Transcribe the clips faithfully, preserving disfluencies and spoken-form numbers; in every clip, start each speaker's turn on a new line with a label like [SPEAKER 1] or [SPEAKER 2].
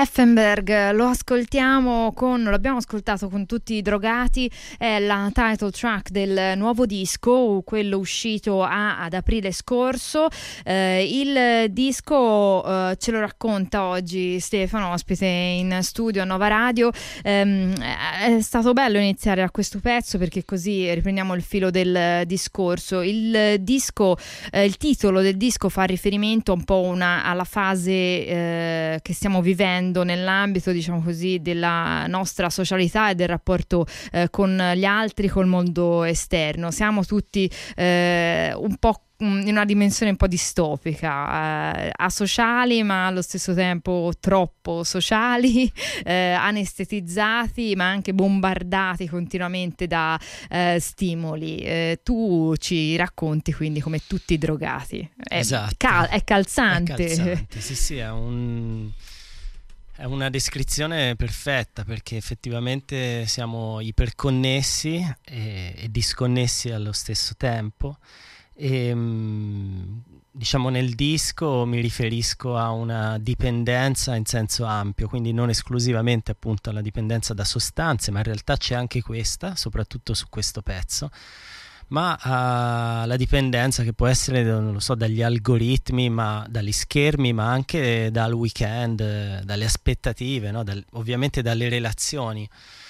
[SPEAKER 1] Effenberg, lo ascoltiamo con, lo abbiamo ascoltato con Tutti i drogati, è la title track del nuovo disco, quello uscito a, ad aprile scorso. Eh, il disco eh, ce lo racconta oggi Stefano, ospite in studio a Nova Radio. Eh, è stato bello iniziare a questo pezzo perché così riprendiamo il filo del discorso. Il disco, eh, il titolo del disco fa riferimento un po' una, alla fase eh, che stiamo vivendo nell'ambito, diciamo così, della nostra socialità e del rapporto eh, con gli altri, col mondo esterno. Siamo tutti eh, un po' in una dimensione un po' distopica, eh, asociali ma allo stesso tempo troppo sociali, eh, anestetizzati ma anche bombardati continuamente da eh, stimoli. Eh, tu ci racconti quindi come tutti i drogati. È,
[SPEAKER 2] esatto.
[SPEAKER 1] cal- è calzante.
[SPEAKER 2] È calzante, sì sì, è un... È una descrizione perfetta perché effettivamente siamo iperconnessi e, e disconnessi allo stesso tempo e diciamo nel disco mi riferisco a una dipendenza in senso ampio, quindi non esclusivamente appunto alla dipendenza da sostanze, ma in realtà c'è anche questa, soprattutto su questo pezzo, ma alla dipendenza che può essere, non lo so, dagli algoritmi, ma dagli schermi, ma anche dal weekend, dalle aspettative, no? Dal, ovviamente dalle relazioni.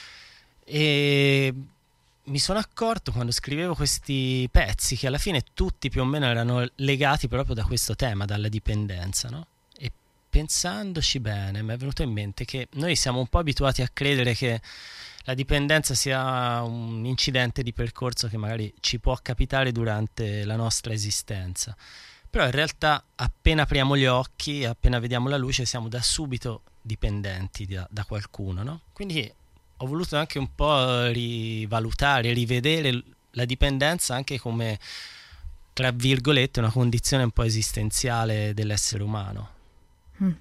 [SPEAKER 2] E mi sono accorto quando scrivevo questi pezzi che alla fine tutti più o meno erano legati proprio da questo tema, dalla dipendenza, no? E pensandoci bene mi è venuto in mente che noi siamo un po' abituati a credere che la dipendenza sia un incidente di percorso che magari ci può capitare durante la nostra esistenza, però in realtà appena apriamo gli occhi, appena vediamo la luce, siamo da subito dipendenti da, da qualcuno, no? Quindi ho voluto anche un po' rivalutare, rivedere la dipendenza anche come, tra virgolette, una condizione un po' esistenziale dell'essere umano.
[SPEAKER 1] Mm.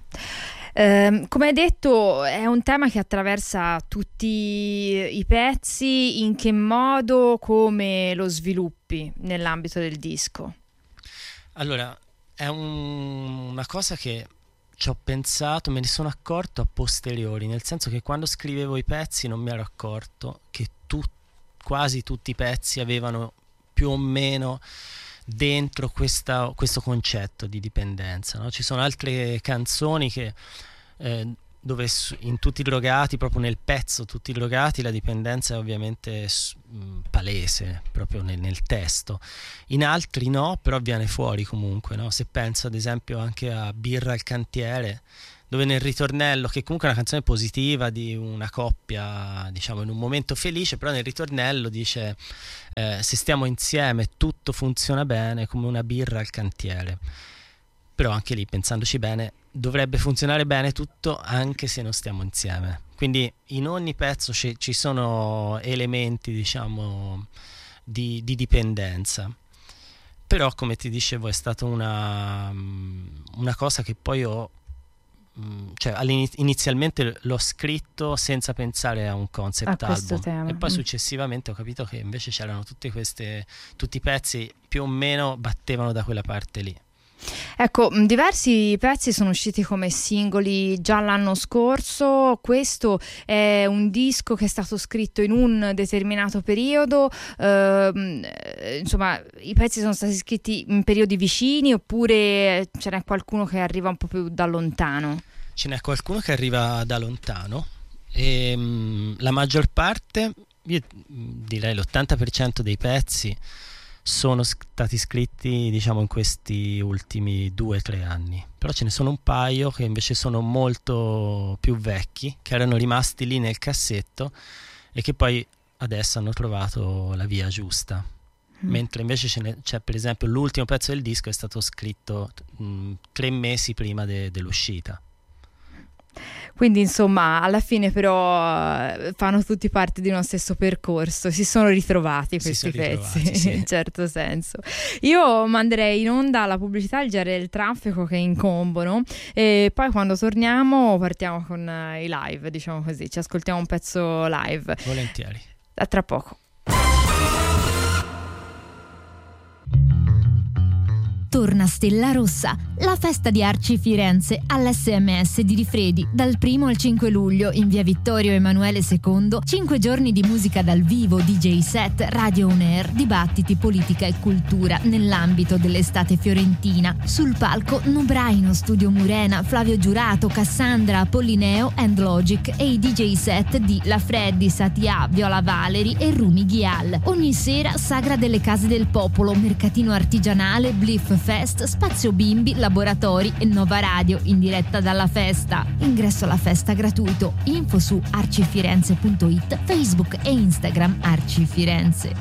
[SPEAKER 1] Eh, come hai detto, è un tema che attraversa tutti i pezzi. In che modo, come lo sviluppi nell'ambito del disco?
[SPEAKER 2] Allora, è un, una cosa che ci ho pensato, me ne sono accorto a posteriori, nel senso che quando scrivevo i pezzi non mi ero accorto che tu, quasi tutti i pezzi avevano più o meno dentro questa, questo concetto di dipendenza, no? Ci sono altre canzoni che eh, dove in Tutti i drogati, proprio nel pezzo Tutti i drogati, la dipendenza è ovviamente mh, palese proprio nel, nel testo. In altri no, però viene fuori comunque, no? Se penso ad esempio anche a Birra al cantiere, dove nel ritornello, che comunque è una canzone positiva di una coppia, diciamo in un momento felice, però nel ritornello dice eh, se stiamo insieme tutto funziona bene come una birra al cantiere. Però anche lì, pensandoci bene, dovrebbe funzionare bene tutto anche se non stiamo insieme. Quindi in ogni pezzo ci, ci sono elementi, diciamo, di, di dipendenza. Però come ti dicevo è stata una, una cosa che poi ho, cioè inizialmente l'ho scritto senza pensare a un concept
[SPEAKER 1] a album tema.
[SPEAKER 2] E poi
[SPEAKER 1] mm.
[SPEAKER 2] successivamente ho capito che invece c'erano tutte queste, tutti i pezzi più o meno battevano da quella parte lì.
[SPEAKER 1] Ecco, diversi pezzi sono usciti come singoli già l'anno scorso. Questo è un disco che è stato scritto in un determinato periodo, eh, insomma i pezzi sono stati scritti in periodi vicini oppure ce n'è qualcuno che arriva un po' più da lontano?
[SPEAKER 2] Ce n'è qualcuno che arriva da lontano e mh, la maggior parte, io direi l'ottanta per cento dei pezzi sono stati scritti, diciamo, in questi ultimi due o tre anni, però ce ne sono un paio che invece sono molto più vecchi, che erano rimasti lì nel cassetto e che poi adesso hanno trovato la via giusta. mm. Mentre invece ce n'è, c'è per esempio l'ultimo pezzo del disco è stato scritto mh, tre mesi prima de- dell'uscita.
[SPEAKER 1] Quindi insomma alla fine però fanno tutti parte di uno stesso percorso, si sono ritrovati questi
[SPEAKER 2] si sono
[SPEAKER 1] pezzi
[SPEAKER 2] ritrovati, sì.
[SPEAKER 1] in certo senso. Io manderei in onda la pubblicità, il G R del traffico che incombono e poi quando torniamo partiamo con i live, diciamo così, ci ascoltiamo un pezzo live.
[SPEAKER 2] Volentieri.
[SPEAKER 1] A tra poco.
[SPEAKER 3] Torna Stella Rossa, la festa di Arci Firenze all'S M S di Rifredi dal primo al cinque luglio in via Vittorio Emanuele secondo. cinque giorni di musica dal vivo, D J set, radio on air, dibattiti, politica e cultura nell'ambito dell'estate fiorentina. Sul palco Nubraino, Studio Murena, Flavio Giurato, Cassandra, Apollineo and Logic e i D J set di La Freddy, Satia, Viola Valeri e Rumi Ghial. Ogni sera Sagra delle Case del Popolo, mercatino artigianale, Bliff Fest, spazio bimbi, laboratori e Nova Radio in diretta dalla festa. Ingresso alla festa gratuito. Info su arcifirenze punto it, Facebook e Instagram Arci Firenze.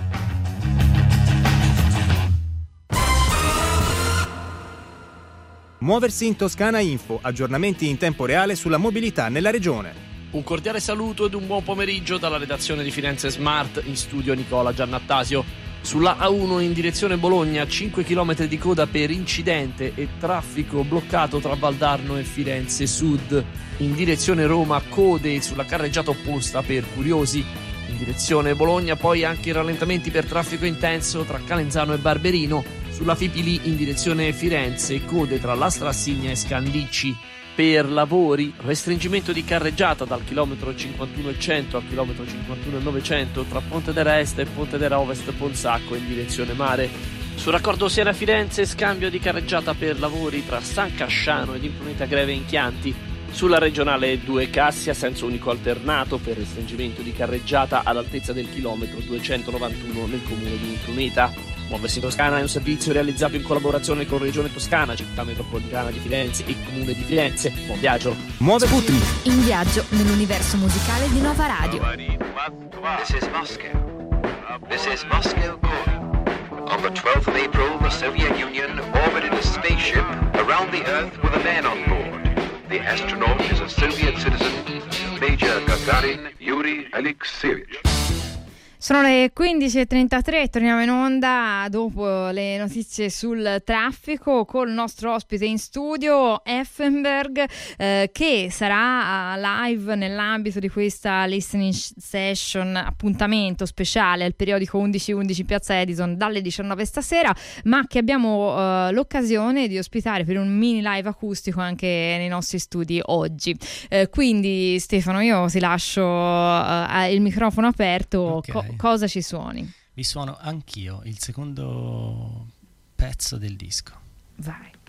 [SPEAKER 4] Muoversi in Toscana Info, aggiornamenti in tempo reale sulla mobilità nella regione.
[SPEAKER 5] Un cordiale saluto ed un buon pomeriggio dalla redazione di Firenze Smart, in studio Nicola Giannattasio. Sulla A uno in direzione Bologna, cinque chilometri di coda per incidente e traffico bloccato tra Valdarno e Firenze Sud. In direzione Roma, code sulla carreggiata opposta per curiosi. In direzione Bologna poi anche rallentamenti per traffico intenso tra Calenzano e Barberino. Sulla Fipili in direzione Firenze, code tra Lastra Assigna e Scandicci. Per lavori, restringimento di carreggiata dal chilometro cinquantuno e cento al chilometro cinquantuno e novecento tra Pontedera Est e Pontedera Ovest Ponsacco in direzione mare. Sul raccordo Siena-Firenze, scambio di carreggiata per lavori tra San Casciano ed Impruneta Greve in Chianti. Sulla regionale due Cassia, senso unico alternato per restringimento di carreggiata all'altezza del chilometro duecentonovantuno nel comune di Impruneta. Muoversi in Toscana è un servizio realizzato in collaborazione con Regione Toscana, Città Metropolitana di Firenze e Comune di Firenze. Buon viaggio!
[SPEAKER 4] Muove Putri!
[SPEAKER 3] In viaggio nell'universo musicale di Nova Radio.
[SPEAKER 6] This is Moscow. This is Moscow calling. On the twelfth of April, the Soviet Union orbited a spaceship around the Earth with a man on board. The astronaut is a Soviet citizen, Major Gagarin Yuri Alexeyevich.
[SPEAKER 1] Sono le quindici e trentatré, torniamo in onda dopo le notizie sul traffico col nostro ospite in studio Effenberg, eh, che sarà live nell'ambito di questa listening session, appuntamento speciale al periodico undici undici Piazza Edison dalle diciannove stasera, ma che abbiamo eh, l'occasione di ospitare per un mini live acustico anche nei nostri studi oggi. Eh, quindi Stefano, io ti lascio eh, il microfono aperto.
[SPEAKER 2] Okay.
[SPEAKER 1] Co- cosa ci suoni?
[SPEAKER 2] Vi suono anch'io il secondo pezzo del disco.
[SPEAKER 1] Vai.